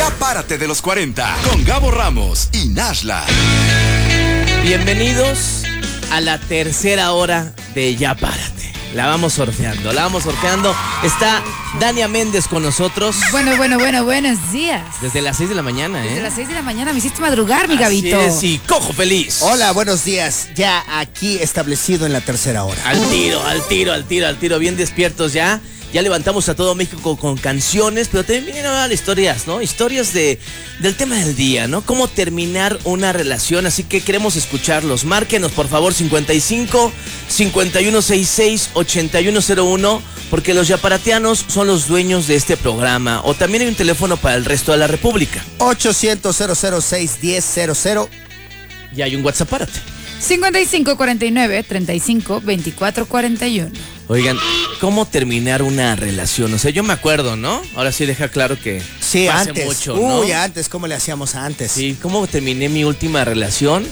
Ya párate de los 40 con Gabo Ramos y Nashla. Bienvenidos a la tercera hora de Ya Párate. La vamos sorteando. Está Dania Méndez con nosotros. Buenos días. Desde las 6 de la mañana, Desde las 6 de la mañana me hiciste madrugar, mi Gabito. Así es, y Cojo Feliz. Hola, buenos días. Ya aquí establecido en la tercera hora. Al tiro, bien despiertos ya. Ya levantamos a todo México con canciones, pero también vienen ahora historias, ¿no? Historias del tema del día, ¿no? Cómo terminar una relación, así que queremos escucharlos. Márquenos, por favor, 55-5166-8101, porque los yaparatianos son los dueños de este programa. O también hay un teléfono para el resto de la República. 800-006-1000. Y hay un WhatsApp, párate. 5549-35-2441. Oigan, ¿cómo terminar una relación? O sea, yo me acuerdo, ¿no? Ahora sí deja claro que sí, hace antes. mucho, ¿no? Uy, antes, ¿cómo le hacíamos antes? Sí, ¿cómo terminé mi última relación?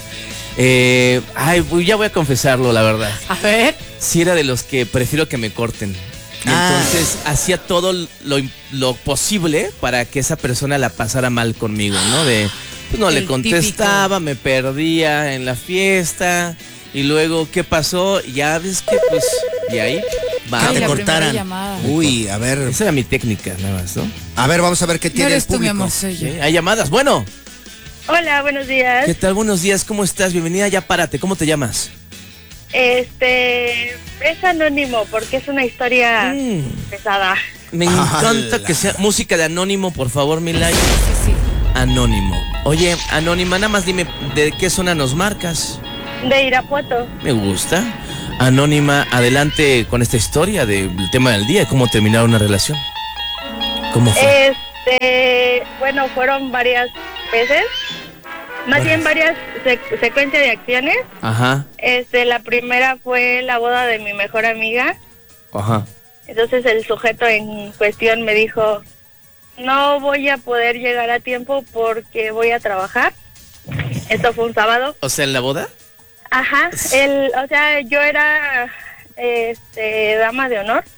Ya voy a confesarlo, la verdad. A ver. Sí, era de los que prefiero que me corten. Y entonces hacía todo lo posible para que esa persona la pasara mal conmigo, ¿no? Pues no le contestaba, típico. Me perdía en la fiesta. Y luego, ¿qué pasó? Ya ves que, pues, y ahí va. Que te cortaran. Uy, a ver. Esa era mi técnica, nada más, ¿no? A ver, vamos a ver qué tiene el público. Tú, mi amor, soy yo. ¿Sí? Hay llamadas. Bueno. Hola, buenos días. ¿Qué tal? Buenos días, ¿cómo estás? Bienvenida, ya párate. ¿Cómo te llamas? Es anónimo porque es una historia pesada. Me encanta que sea música de Anónimo, por favor, Milay. Sí. Anónimo. Oye, Anónima, nada más dime, ¿de qué zona nos marcas? De Irapuato. Me gusta. Anónima, adelante con esta historia del tema del día, cómo terminar una relación. ¿Cómo fue? Bueno, fueron varias veces. Más bien varias secuencias de acciones. Ajá. La primera fue la boda de mi mejor amiga. Ajá. Entonces el sujeto en cuestión me dijo, no voy a poder llegar a tiempo porque voy a trabajar. Esto fue un sábado. O sea, ¿en la boda? Ajá. Yo era dama de honor.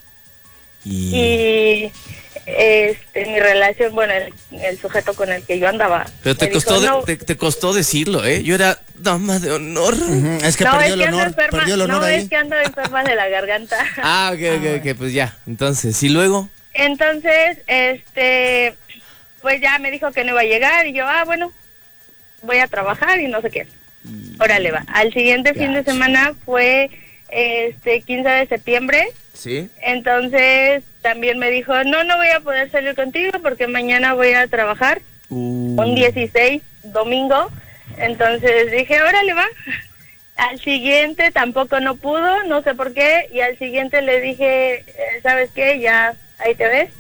Y mi relación, bueno, el sujeto con el que yo andaba. Pero te costó decirlo, ¿eh? Yo era dama de honor. Es que perdió el honor. Perdió el honor ahí. Es que ando enferma de la garganta. Ok, pues ya. Entonces, ¿y luego? Entonces, pues ya me dijo que no iba a llegar y yo, bueno, voy a trabajar y no sé qué. Órale, va. Al siguiente fin de semana fue 15 de septiembre. Sí. Entonces también me dijo, no voy a poder salir contigo porque mañana voy a trabajar. Un 16, domingo. Entonces dije, órale, va. Al siguiente tampoco no pudo, no sé por qué. Y al siguiente le dije, ¿sabes qué? Ya, ahí te ves.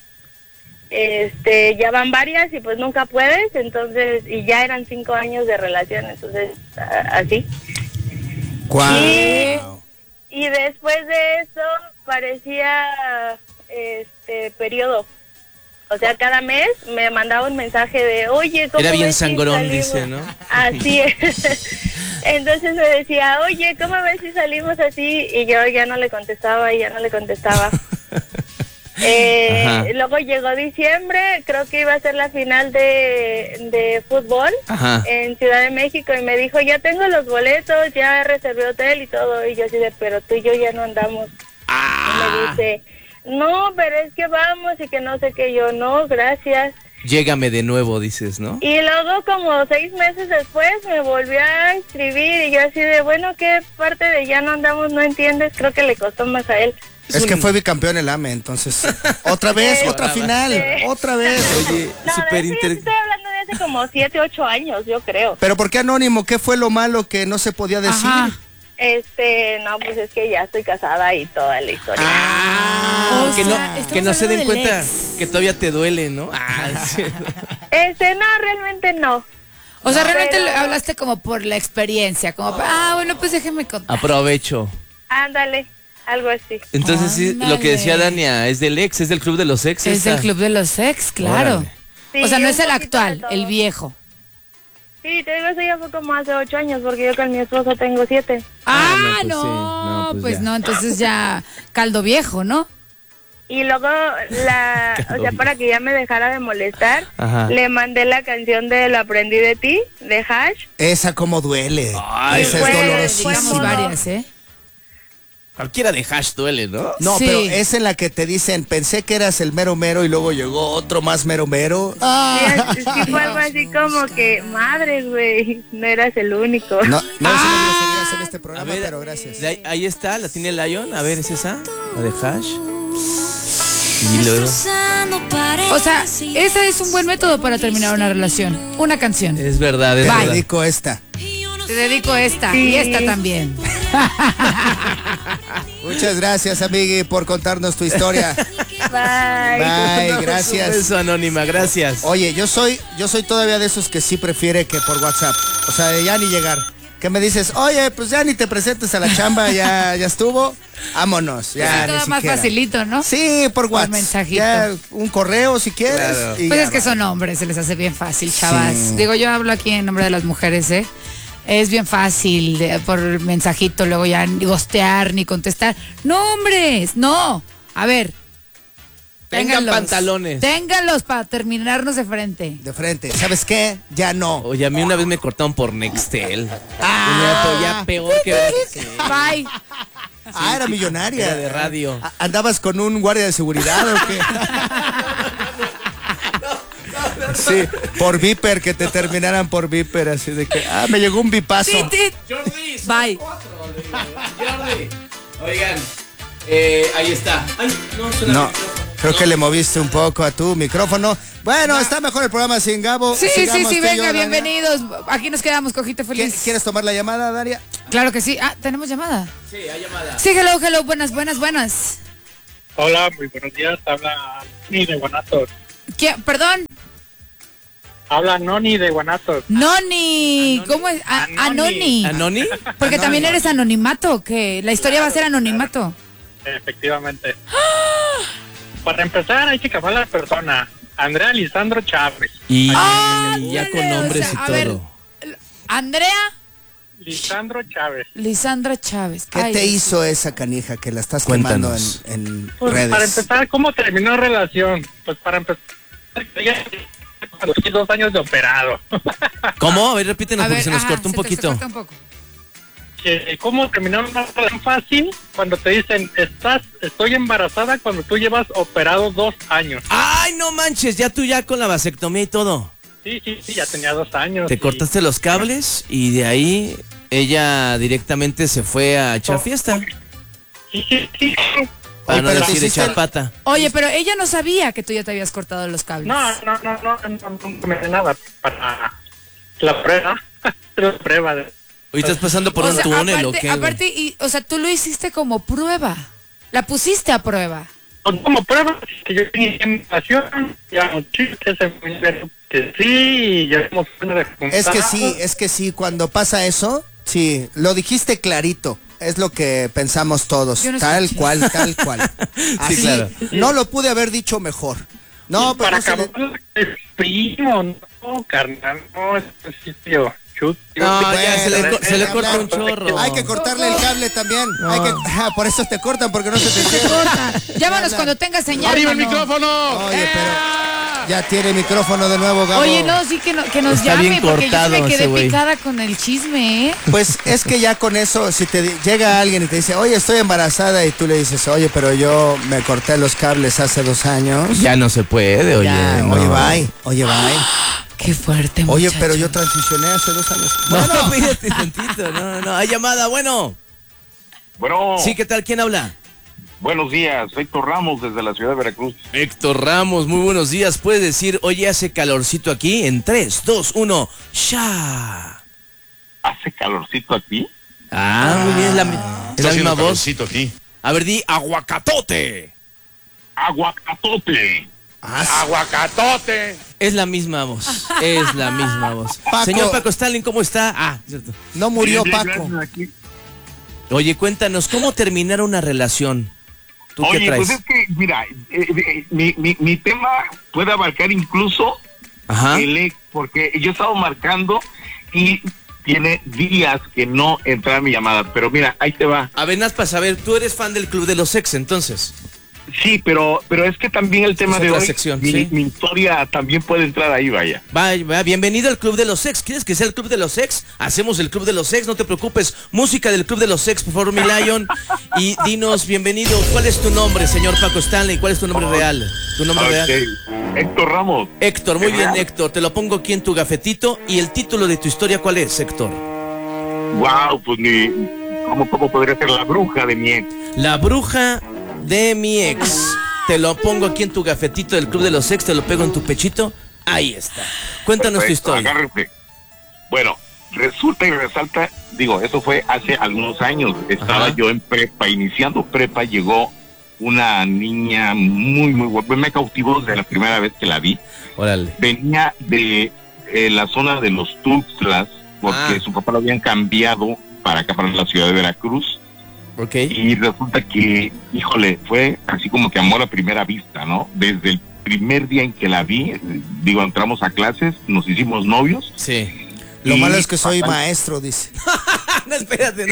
Ya van varias y pues nunca puedes. Entonces, y ya eran 5 años de relación. Entonces, así. ¡Guau! Y después de eso parecía periodo. O sea, cada mes me mandaba un mensaje de, oye, ¿cómo era bien ves sangrón, si dice, ¿no? Así es. Entonces me decía, oye, ¿cómo ves si salimos así? Y yo ya no le contestaba. Luego llegó diciembre, creo que iba a ser la final de fútbol. Ajá. En Ciudad de México y me dijo, ya tengo los boletos, ya reservé hotel y todo. Y yo así de, pero tú y yo ya no andamos. Y me dice, no, pero es que vamos y que no sé qué. Yo, no, gracias. Llégame de nuevo, dices, ¿no? Y luego como 6 meses después me volvió a escribir y yo así de, bueno, ¿qué parte de ya no andamos no entiendes? Creo que le costó más a él. Es que fue bicampeón el AME, entonces otra vez, otra final, otra vez. Oye, súper interesante. Estoy hablando de hace como 7, 8 años, yo creo. Pero ¿por qué anónimo? ¿Qué fue lo malo que no se podía decir? Ajá. No, pues es que ya estoy casada y toda la historia. Que no se den cuenta que todavía te duele, ¿no? Sí. No, realmente no. O sea, realmente hablaste como por la experiencia, como, bueno, pues déjeme contar. Aprovecho. Ándale. Algo así. Entonces, sí, lo que decía Dania, es del ex, es del club de los ex. Es del club de los ex, claro. Sí, o sea, no es el actual, el viejo. Sí, te digo, eso ya fue como hace 8 años, porque yo con mi esposo tengo 7. No, pues no, entonces ya caldo viejo, ¿no? Y luego, o sea, para que ya me dejara de molestar, le mandé la canción de Lo aprendí de ti, de Hash. Esa como duele. Ay, esa es dolorosísima. Digamos varias, ¿eh? Cualquiera de Hash duele, ¿no? No, Sí. pero es en la que te dicen, pensé que eras el mero mero y luego llegó otro más mero mero. Sí, fue algo así como que, madre, güey, no eras el único. No es una grosería en este programa, A ver, pero gracias. Ahí está, la tiene Lion. A ver, ¿es esa? La de Hash. Y luego. O sea, ese es un buen método para terminar una relación. Una canción. Es verdad, es Te verdad. dedico esta. Te dedico esta y esta también. Muchas gracias, amigui, por contarnos tu historia. Bye. Bye, gracias. Eso, Anónima, gracias. Oye, yo soy todavía de esos que sí prefiere que por WhatsApp. O sea, ya ni llegar. Que me dices, oye, pues ya ni te presentes a la chamba, ya estuvo. Vámonos. Ya, Es todo ni más siquiera. facilito, ¿no? Sí, por WhatsApp. mensajito. Ya, un correo si quieres. Claro. y Pues ya es que va. son hombres, se les hace bien fácil, chavas. Sí. Digo, yo hablo aquí en nombre de las mujeres, ¿eh? Es bien fácil por mensajito, luego ya ni gostear ni contestar. No, hombres, no. A ver. Tengan ténganlos. pantalones. Ténganlos para terminarnos de frente. De frente. ¿Sabes qué? Ya no. Oye, a mí una vez me cortaron por Nextel. Ya peor que... Bye. Era millonaria. Era de radio. ¿Andabas con un guardia de seguridad o qué? Sí, por Viper, que te terminaran por Viper, así de que, me llegó un bipazo. Jordi, Bye. Jordi. Oigan, ahí está. Ay, no, suena No, el micrófono. creo que le moviste un poco a tu micrófono. Bueno, está mejor el programa sin Gabo. Sí, Sigamos tú y yo, venga, Dania. bienvenidos. Aquí nos quedamos, cojito feliz. ¿Quieres tomar la llamada, Daria? Claro que sí. ¿Tenemos llamada? Sí, hay llamada. Sí, hello, buenas. Hola, muy buenos días. Habla Noni de Guanatos. Perdón, Habla Noni de Guanatos. Noni. ¿Cómo es? Anoni. ¿Anoni? Porque también eres anonimato, que la historia va a ser anonimato. Efectivamente. Para empezar, hay que cambiar la persona. Andrea Lisandro Chávez. Y Ándale, ya con nombres o sea, y a ver, todo. Andrea Lisandro Chávez. Lisandra Chávez. ¿Qué Ay, te Dios. hizo esa canija que la estás Cuéntanos. quemando en Pues, redes? para empezar, ¿cómo terminó la relación? Pues para empezar, ella a los 2 años de operado. ¿Cómo? A ver, repítenos A porque ver, se nos ajá, cortó un se te poquito. corta un poco. ¿Cómo terminó una relación fácil cuando te dicen, estoy embarazada cuando tú llevas operado 2 años? Ay, no manches, ya tú ya con la vasectomía y todo. Sí, ya tenía 2 años. Te cortaste los cables y de ahí ella directamente se fue a echar fiesta. Sí. Para no pero te decir hiciste echar el- pata. Oye, pero ella no sabía que tú ya te habías cortado los cables. No me da nada para la prueba. La prueba de... Hoy estás pasando por O un sea, túnel o qué. aparte, o sea, tú lo hiciste como prueba. La pusiste a prueba. Como prueba que yo tenía invitación, ya chistes, que sí, y ya hemos Es que sí, cuando pasa eso, sí, lo dijiste clarito. Es lo que pensamos todos, Yo no tal escuché. cual. Así, claro. no lo pude haber dicho mejor. No, pero para no se le- acabar el primo, no, carnal, no, es principio. No, ya se le bueno, corta un chorro. hay que cortarle el cable también. Hay que, por eso te cortan, porque no se te entiende. Corta. Llámanos cuando tengas señal. ¡Arriba el mano. micrófono! Oye, pero ya tiene micrófono de nuevo, Gabo. Oye, no, sí que nos Está llame bien porque yo sí cortado me ese quedé güey. picada con el chisme, ¿eh? Pues es que ya con eso, si te llega alguien y te dice, oye, estoy embarazada, y tú le dices, oye, pero yo me corté los cables hace 2 años. Ya no se puede, oye. Ya, no. oye, bye. Qué fuerte, Oye, muchacho. pero yo transicioné hace 2 años. No, fíjate tantito, no, hay llamada, bueno. Bueno, Sí, ¿qué tal? ¿Quién habla? buenos días, Héctor Ramos desde la ciudad de Veracruz. Héctor Ramos, muy buenos días. Puedes decir, oye, hace calorcito aquí en 3, 2, 1, ¡ya! ¿Hace calorcito aquí? Muy bien, es la misma voz. aquí. A ver, di aguacatote. Aguacatote. Aguacatote. Es la misma voz, es la misma voz. Paco. Señor Paco Stalin, ¿cómo está? Cierto. No murió Bien, Paco. gracias, aquí. Oye, cuéntanos, ¿cómo terminar una relación? ¿Tú qué Oye, traes? pues es que, mira, mi tema puede abarcar incluso Ajá. el ex, porque yo he estado marcando y tiene días que no entra mi llamada, pero mira, ahí te va. A ver, Nas, para saber, tú eres fan del Club de los Ex, entonces. Sí, pero es que también el tema de hoy, sección, mi historia también puede entrar ahí, vaya. Vaya, bienvenido al Club de los Ex. ¿Quieres que sea el Club de los Ex? Hacemos el Club de los Ex, no te preocupes. Música del Club de los Ex, por favor, mi Lion. Y dinos, bienvenido, ¿cuál es tu nombre, señor Paco Stanley? ¿Cuál es tu nombre real? ¿Tu nombre real? Héctor Ramos. Héctor, muy bien, Héctor. Te lo pongo aquí en tu gafetito. ¿Y el título de tu historia cuál es, Héctor? Wow, pues ¿cómo podría ser? La bruja de mi ex. La bruja de mi ex. Te lo pongo aquí en tu gafetito del Club de los Ex, te lo pego en tu pechito. Ahí está. Cuéntanos tu historia. Agárrate. Bueno, resulta y resalta, eso fue hace algunos años. Estaba yo en prepa, iniciando prepa, llegó una niña muy, muy guapa. Me cautivó desde la primera vez que la vi. Órale. Venía de la zona de los Tuxtlas, porque su papá lo habían cambiado para acá, para la ciudad de Veracruz. Okay. Y resulta que, híjole, fue así como que amor a primera vista, ¿no? Desde el primer día en que la vi, entramos a clases, nos hicimos novios. Sí. Lo malo es que soy maestro, dice. No, espérate, no.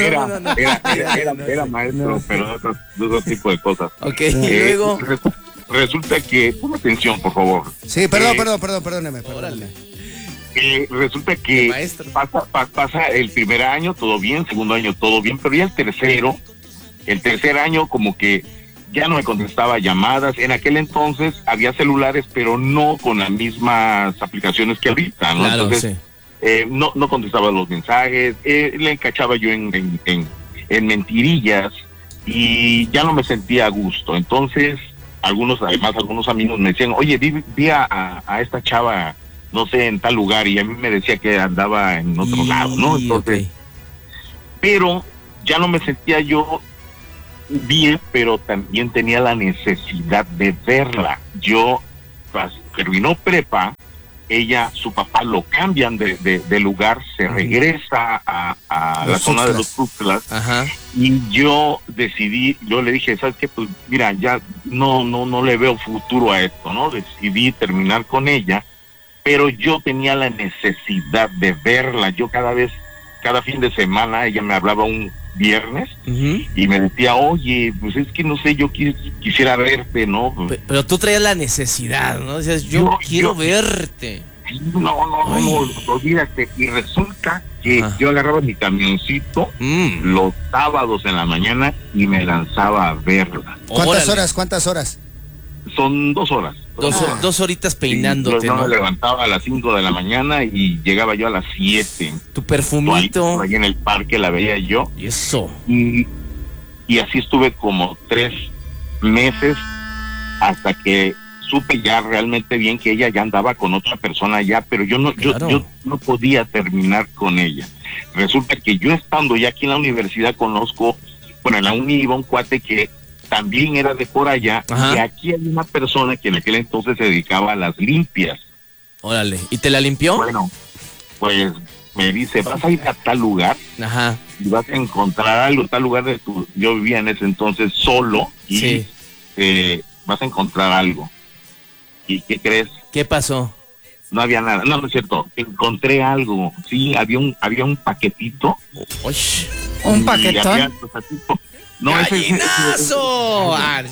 Era maestro, pero de otro tipo de cosas. Ok, y luego... Resulta que... Pon atención, por favor. Sí, perdóneme. Órale. Resulta que pasa el primer año, todo bien, segundo año, todo bien, pero ya el tercer año como que ya no me contestaba llamadas. En aquel entonces había celulares, pero no con las mismas aplicaciones que ahorita, ¿no? Claro, entonces, no contestaba los mensajes, le encachaba yo en mentirillas y ya no me sentía a gusto. Entonces, algunos amigos me decían, oye, vi a esta chava, no sé, en tal lugar, y a mí me decía que andaba en otro lado, ¿no? Entonces, pero ya no me sentía yo bien, pero también tenía la necesidad de verla. Yo terminó prepa, su papá lo cambian de lugar, se regresa a la zona de los Tuxtlas, y yo le dije, ¿sabes qué? Pues mira, ya no le veo futuro a esto, ¿no? Decidí terminar con ella, pero yo tenía la necesidad de verla. Yo cada fin de semana, ella me hablaba un viernes y me decía, oye, pues es que no sé, yo quisiera verte, ¿no? Pero tú traías la necesidad, ¿no? Decías, yo quiero verte. No, olvídate. Y resulta que yo agarraba mi camioncito los sábados en la mañana y me lanzaba a verla. ¿Cuántas horas? Son 2 horas. 2 horitas peinándote, ¿no? Me levantaba a las 5 de la mañana y llegaba yo a las 7. Tu perfumito. Ahí en el parque la veía yo. Y eso. Y así estuve como 3 meses hasta que supe ya realmente bien que ella ya andaba con otra persona ya, pero yo no podía terminar con ella. Resulta que yo estando ya aquí en la universidad conozco, en la uni iba un cuate que también era de por allá, y aquí hay una persona que en aquel entonces se dedicaba a las limpias. Órale, ¿y te la limpió? Bueno, pues me dice, vas a ir a tal lugar y vas a encontrar algo, tal lugar yo vivía en ese entonces solo y vas a encontrar algo. ¿Y qué crees? ¿Qué pasó? No había nada, no es cierto, encontré algo, sí, había un paquetito. ¿Un paquetón? No, ¡Gallinazo!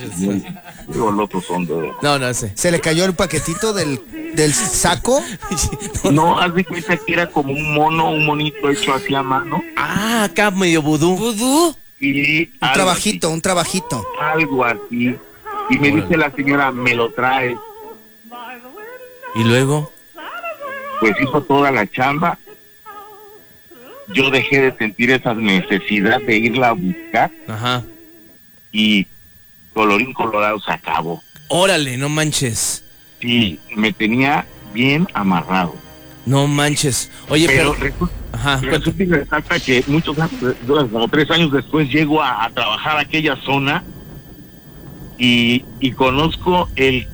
Los otros son de... No sé. ¿Se le cayó el paquetito del saco? No, haz de cuenta que era como un monito hecho así a mano. Acá medio vudú. Y un trabajito. Algo así. Y me dice la señora, me lo trae. ¿Y luego? Pues hizo toda la chamba. Yo dejé de sentir esa necesidad de irla a buscar. Y colorín colorado se acabó. Órale, no manches. Sí, me tenía bien amarrado. No manches. Oye, pero resulta y resalta que muchos años, como 3 años después, llego a trabajar a aquella zona y conozco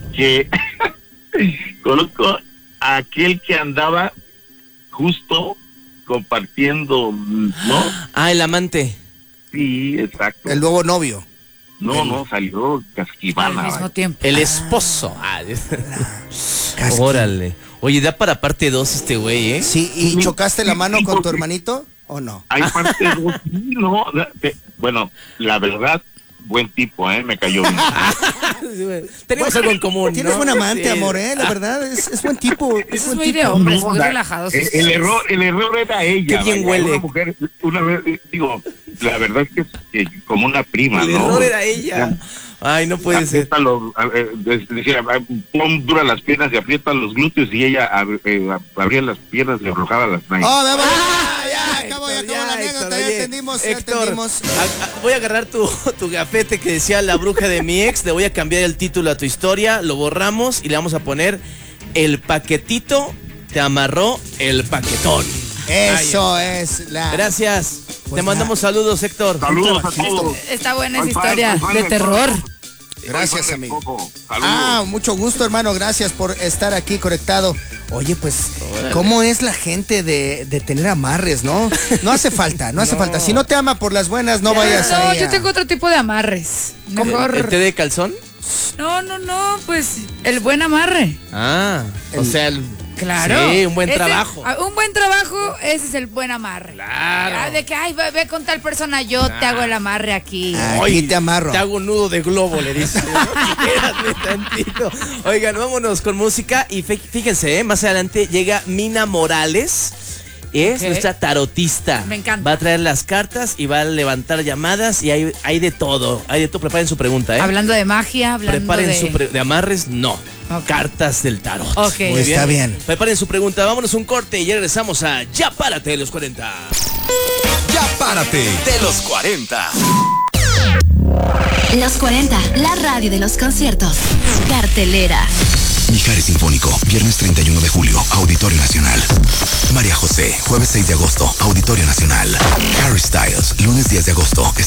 conozco a aquel que andaba justo compartiendo, ¿no? El amante. Sí, exacto. El nuevo novio. No, salió casquivana. Al mismo tiempo. El esposo. Órale. Oye, da para parte 2 este güey, ¿eh? Sí, ¿y chocaste la mano con tu hermanito o no? Hay parte 2, no. Bueno, la verdad, buen tipo, me cayó bien. Tenemos algo en común, Tienes ¿no? buen amante, Sí. amor, la verdad, es buen tipo. Es Eso es buen muy de tipo. hombres, muy relajados. El error era ella. Qué bien vaya, huele. Una mujer, una vez, digo, la verdad es que como una prima, El ¿no? error era ella. Ay, no puede ser. Decía, pon dura las piernas y aprieta los glúteos, y ella abría las piernas y arrojaba las nalgas. Oh, ya acabó la anécdota, ya oye, entendimos, Héctor, voy a agarrar tu gafete que decía La bruja de mi ex, le voy a cambiar el título a tu historia, lo borramos y le vamos a poner El paquetito te amarró el paquetón. Eso es la... Gracias. Pues te mandamos saludos, Héctor. Saludos a todos. Está buena esa historia de terror. Gracias, amigo. Mucho gusto, hermano. Gracias por estar aquí conectado. Oye, pues, ¿cómo es la gente de tener amarres, no? No hace falta, no hace falta. Si no te ama por las buenas, no vayas a... No, yo tengo otro tipo de amarres. Mejor... ¿El té de calzón? No, pues el buen amarre. O sea, claro. Sí, un buen trabajo. Un buen trabajo, ese es el buen amarre. Claro. De que, ay, ve con tal persona, yo te hago el amarre aquí. Aquí te amarro. Te hago un nudo de globo, le dice. Espérate tantito. Oigan, vámonos con música y fíjense, más adelante llega Mina Morales. Es nuestra tarotista. Me encanta. Va a traer las cartas y va a levantar llamadas y hay de todo. Hay de todo. Preparen su pregunta, Hablando de magia, hablando Preparen de amarres, no. Okay. Cartas del tarot. Ok. Muy Está bien. Preparen su pregunta. Vámonos un corte y ya regresamos a Ya Párate de los 40. Ya Párate de los 40. Los 40, la radio de los conciertos. Cartelera. Mijares Sinfónico, viernes 31 de julio, Auditorio Nacional. María José, jueves 6 de agosto, Auditorio Nacional. Harry Styles, lunes 10 de agosto,